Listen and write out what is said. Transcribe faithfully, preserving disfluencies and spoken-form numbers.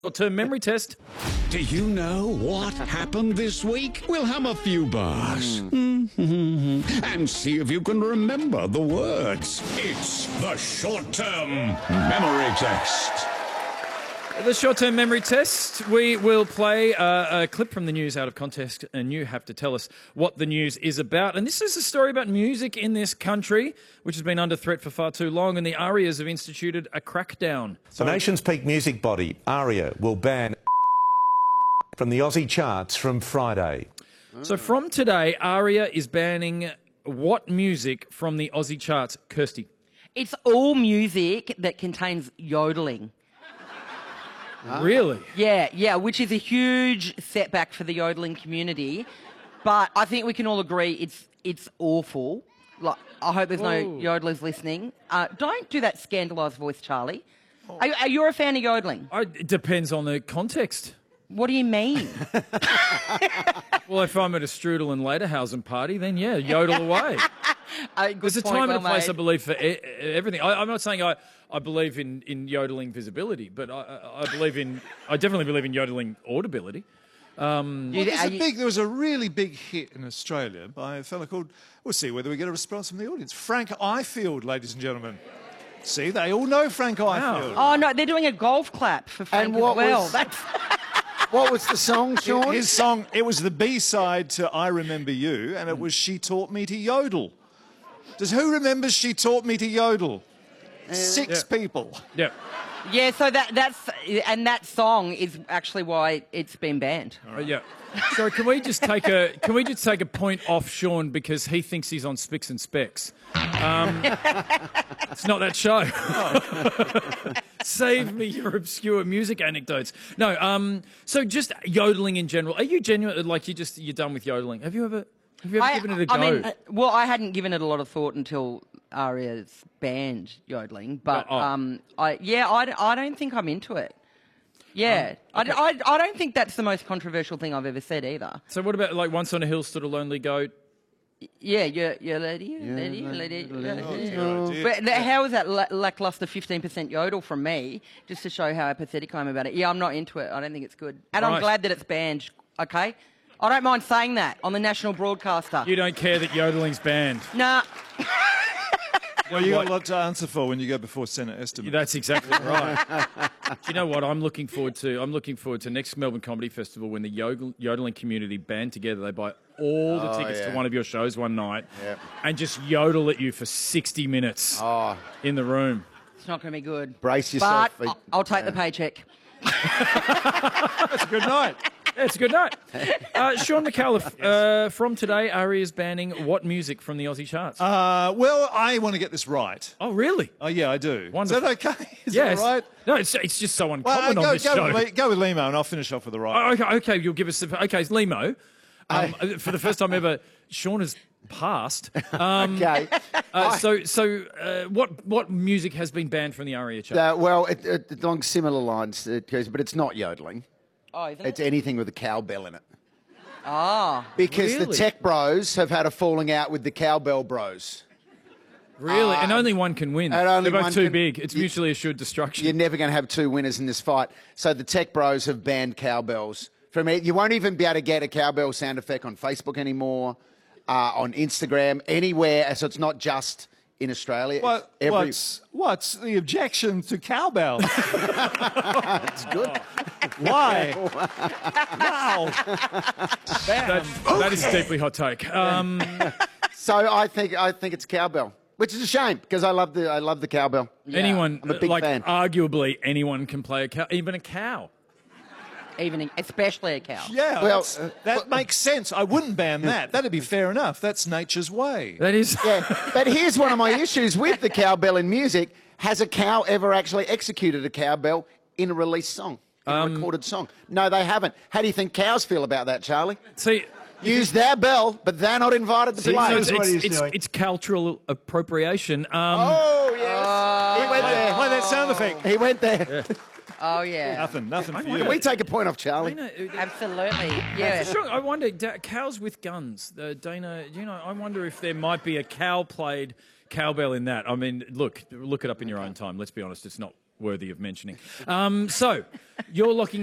Short-term memory test. Do you know what happened this week? We'll hum a few bars and see if you can remember the words. It's the short-term memory test. The short-term memory test. We will play uh, a clip from the news out of context, and you have to tell us what the news is about. And this is a story about music in this country, which has been under threat for far too long, and the ARIAs have instituted a crackdown. The nation's peak music body, ARIA, will ban from the Aussie charts from Friday. So from today, ARIA is banning what music from the Aussie charts? Kirsty. It's all music that contains yodeling. Really? Yeah, yeah, which is a huge setback for the yodeling community. But I think we can all agree it's it's awful. Like, I hope there's Whoa. no yodelers listening. Uh, don't do that scandalised voice, Charlie. Are, are you a fan of yodeling? I, it depends on the context. What do you mean? Well, if I'm at a Strudel and Lederhausen party, then yeah, yodel away. Uh, good There's a point, time well and a place, I made. believe, for e- everything. I, I'm not saying I, I believe in, in yodeling visibility, but I, I I believe in, I definitely believe in yodeling audibility. Um, You- Well, there's are a you- big, there was a really big hit in Australia by a fella called, we'll see whether we get a response from the audience, Frank Ifield, ladies and gentlemen. See, they all know Frank Ifield. Oh, no, they're doing a golf clap for Frank And as what well. was- That's... What was the song, Sean? His song, it was the B-side to I Remember You, and it was She Taught Me to Yodel. Does who remembers She Taught Me to Yodel? Six Yeah. people. yeah. Yeah, so that that's... And that song is actually why it's been banned. Uh, yeah. Sorry, can we just take a can we just take a point off Sean because he thinks he's on Spicks and Specs? Um, it's not that show. Save me your obscure music anecdotes. No, um, so just yodeling in general. Are you genuine? Like you just you're done with yodeling? Have you ever have you ever I, given it a go? I mean, uh, well, I hadn't given it a lot of thought until Aria's banned yodeling, but Oh, oh. um, I yeah, I, d- I don't think I'm into it. Yeah, I, d- I, I don't think that's the most controversial thing I've ever said either. So what about like once on a hill stood a lonely goat? Yeah, yeah, yeah, lady, lady, lady. lady. Oh, dear. But th- how is that la- lackluster fifteen percent yodel from me, just to show how apathetic I am about it? Yeah, I'm not into it. I don't think it's good. And Right. I'm glad that it's banned, okay? I don't mind saying that on the national broadcaster. You don't care that yodeling's banned. Nah. Well, you got a lot to answer for when you go before Senate estimate. That's exactly right. Do you know what I'm looking forward to? I'm looking forward to next Melbourne Comedy Festival when the yodel- yodeling community band together. They buy all the Oh, tickets yeah. to one of your shows one night Yep. and just yodel at you for sixty minutes Oh, in the room. It's not going to be good. brace yourself. But for- I'll, I'll take the paycheck. That's a good night. Yeah, it's a good night. Uh, Sean McAuliffe, uh, from today, Ari is banning what music from the Aussie charts? Uh, well, I want to get this right. oh, really? Oh, yeah, I do. Wonderful. Is that okay? Is Yes. that all right? No, it's, it's just so Well, uncommon uh, on go, this go, show. with, Le- go with Limo, and I'll finish off with the right. Oh, okay, okay, you'll give us... The, okay, it's Limo. Um, for the first time ever, Sean has passed. Um, okay. Uh, so, so uh, what what music has been banned from the ARIA chart? Uh, well, it, it, along similar lines, it goes, but it's not yodeling. Oh, isn't It's it? anything with a cowbell in it. Ah. Because the Really? tech bros have had a falling out with the cowbell bros. Really? and only one can win. and only They're both one too can- big. It's you- mutually assured destruction. You're never going to have two winners in this fight. So the tech bros have banned cowbells from it. You won't even be able to get a cowbell sound effect on Facebook anymore, uh, on Instagram, anywhere. So it's not just in Australia. It's What, every- what's, what's the objection to cowbell? It's good. Why? Wow. That, that is a deeply hot take. Um, So I think I think it's cowbell, which is a shame because I love the I love the cowbell. Anyone, I'm a big like fan. arguably anyone can play a cow, even a cow. Even, especially a cow. Yeah, Well, that's- uh, that makes sense. I wouldn't ban that. That'd be fair enough. That's nature's way. That is... Yeah, but here's one of my issues with the cowbell in music. Has a cow ever actually executed a cowbell in a released song, in Um, a recorded song? No, they haven't. How do you think cows feel about that, Charlie? See... Use their bell, but they're not invited to See, play. so it's, what it's, he's it's, doing. it's cultural appropriation. Um, Oh, yes. he went Play, there. play that sound effect. He went there. Oh, yeah. Nothing, nothing for Can you. we take a point off Charlie? Dana, uh, Absolutely. Yeah. Sure, I wonder, da- cows with guns. Uh, Dana, you know, I wonder if there might be a cow-played cowbell in that. I mean, look, look it up in your own time. Let's be honest, it's not worthy of mentioning. Um, so, you're locking